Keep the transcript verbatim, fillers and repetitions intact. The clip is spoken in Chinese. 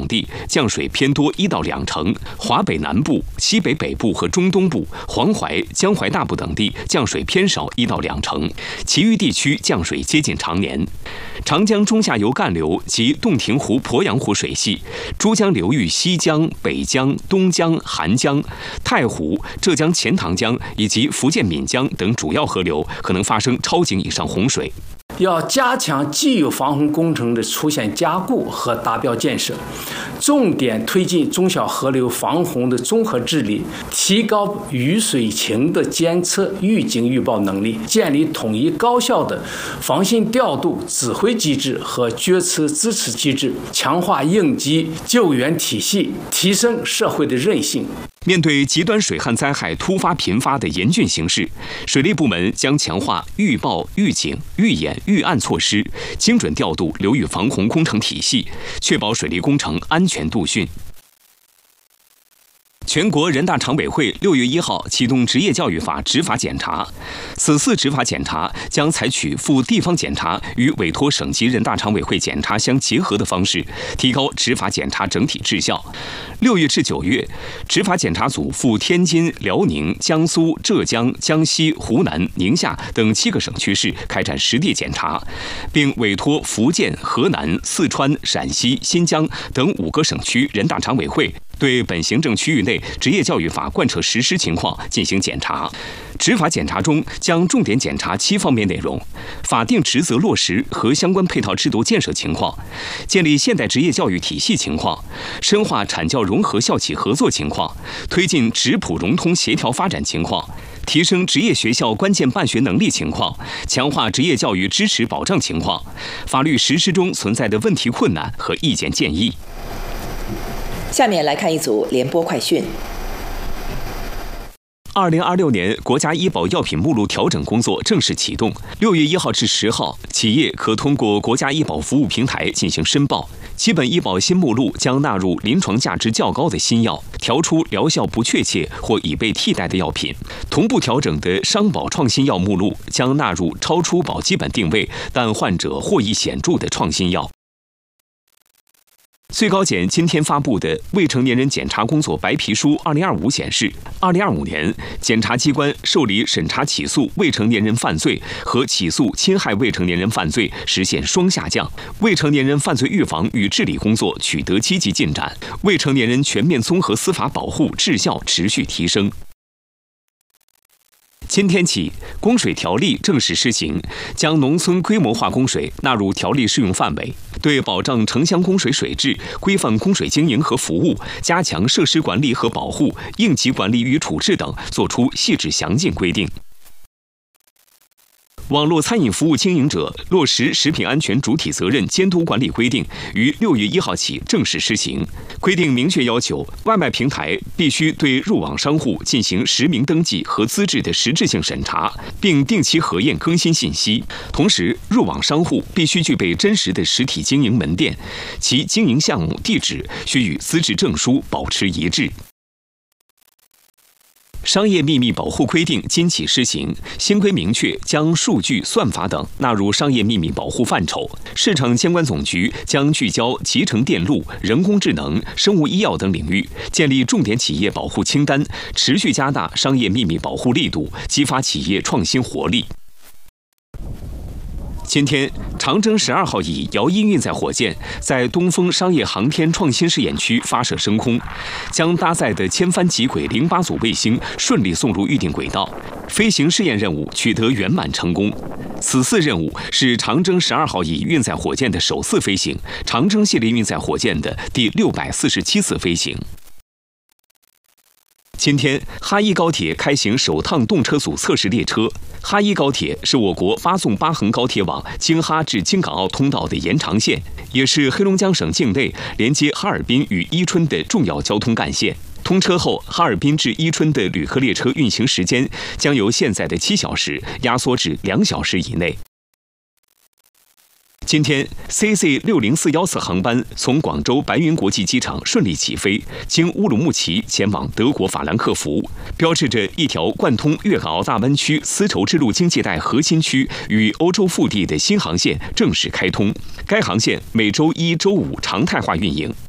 地降水偏多一到两成，华北南部、西北北部和中东部、黄淮、江淮大部等地降水偏少一到两成，其余地区降水接近常年。长江中下游干流及洞庭湖、鄱阳湖水系、珠江流域西江、北江、东江、韩江、太湖、浙江钱塘江以及福建闽江等主要河流可能发生超警以上洪水。 要加强既有防洪工程的出现加固和达标建设，重点推进中小河流防洪的综合治理，提高雨水情的监测、预警、预报能力，建立统一高效的防汛调度指挥机制和决策支持机制，强化应急救援体系，提升社会的韧性。 面对极端水旱灾害突发频发的严峻形势，水利部门将强化预报、预警、预演、预案措施，精准调度流域防洪工程体系，确保水利工程安全度汛。全国人大常委会六月一号启动职业教育法执法检查，此次执法检查将采取赴地方检查与委托省级人大常委会检查相结合的方式，提高执法检查整体质效。六月至九月，执法检查组赴天津、辽宁、江苏、浙江、江西、湖南、宁夏等七个省区市开展实地检查，并委托福建、河南、四川、陕西、新疆等五个省区人大常委会对本行政区域内职业教育法贯彻实施情况进行检查。执法检查中将重点检查七方面内容：法定职责落实和相关配套制度建设情况，建立现代职业教育体系情况，深化产教融合校企合作情况，推进职普融通协调发展情况，提升职业学校关键办学能力情况，强化职业教育支持保障情况，法律实施中存在的问题困难和意见建议。 下面来看一组联播快讯。 二零二六年国家医保药品目录调整工作正式启动。六月一号至十号，企业可通过国家医保服务平台进行申报。基本医保新目录将纳入临床价值较高的新药，调出疗效不确切或已被替代的药品。同步调整的商保创新药目录将纳入超出保基本定位但患者获益显著的创新药。最高检今天发布的《未成年人检查工作白皮书二零二五》显示，二零二五年检察机关受理审查起诉未成年人犯罪和起诉侵害未成年人犯罪实现双下降，未成年人犯罪预防与治理工作取得积极进展，未成年人全面综合司法保护质效持续提升。今天起，供水条例正式施行，将农村规模化供水纳入条例适用范围，对保障城乡供水水质、规范供水经营和服务、加强设施管理和保护、应急管理与处置等作出细致详尽规定。网络餐饮服务经营者落实食品安全主体责任监督管理规定于六月一号起正式施行。规定明确要求，外卖平台必须对入网商户进行实名登记和资质的实质性审查，并定期核验更新信息。同时，入网商户必须具备真实的实体经营门店，其经营项目、地址需与资质证书保持一致。商业秘密保护规定今起施行，新规明确将数据、算法等纳入商业秘密保护范畴。市场监管总局将聚焦集成电路、人工智能、生物医药等领域，建立重点企业保护清单，持续加大商业秘密保护力度，激发企业创新活力。今天，长征十二号乙遥一运载火箭在东风商业航天创新试验区发射升空，将搭载的千帆极轨零八组卫星顺利送入预定轨道，飞行试验任务取得圆满成功。此次任务是长征十二号乙运载火箭的首次飞行，长征系列运载火箭的第六百四十七次飞行。今天，哈伊高铁开行首趟动车组测试列车。哈伊高铁是我国八纵八横高铁网京哈至京港澳通道的延长线，也是黑龙江省境内连接哈尔滨与伊春的重要交通干线。通车后，哈尔滨至伊春的旅客列车运行时间将由现在的七小时压缩至两小时以内。今天 ，C Z 六零四一次航班从广州白云国际机场顺利起飞，经乌鲁木齐前往德国法兰克福，标志着一条贯通粤港澳大湾区丝绸之路经济带核心区与欧洲腹地的新航线正式开通。该航线每周一、周五常态化运营。